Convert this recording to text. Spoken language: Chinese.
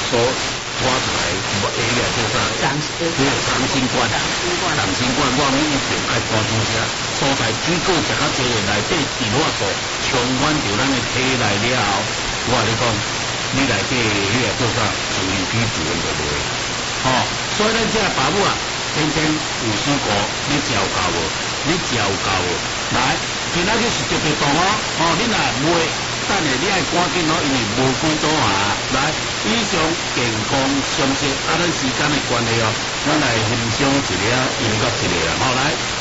所拖出来，下个做啥？长新冠，我们一定爱关注下。所在水果食较济的内底伫偌个充满着咱的体内了后，我跟你讲，你内底迄个做啥？自由基自然就袂。所以咱这爸母啊，天天有水果，你照够无？你照够无？来，今仔日是特别冻你若袂等下你爱赶紧因为无几多来，以上健康常识咱时间的关系咱来欣赏一个，研究一个啦，来。